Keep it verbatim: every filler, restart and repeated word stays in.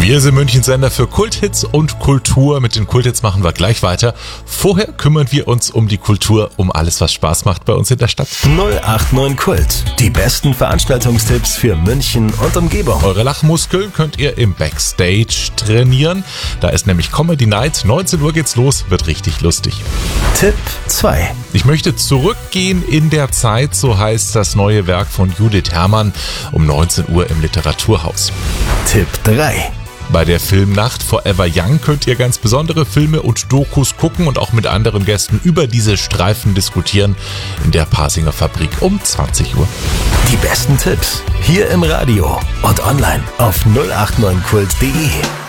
Wir sind Münchens Sender für Kulthits und Kultur. Mit den Kulthits machen wir gleich weiter. Vorher kümmern wir uns um die Kultur, um alles, was Spaß macht bei uns in der Stadt. null acht neun Kult. Die besten Veranstaltungstipps für München und Umgebung. Eure Lachmuskeln könnt ihr im Backstage trainieren. Da ist nämlich Comedy Night. neunzehn Uhr geht's los, wird richtig lustig. Tipp zwei. Ich möchte zurückgehen in der Zeit, so heißt das neue Werk von Judith Herrmann, um neunzehn Uhr im Literaturhaus. Tipp drei. Bei der Filmnacht Forever Young könnt ihr ganz besondere Filme und Dokus gucken und auch mit anderen Gästen über diese Streifen diskutieren in der Pasinger Fabrik um zwanzig Uhr. Die besten Tipps hier im Radio und online auf null acht neun kult punkt de.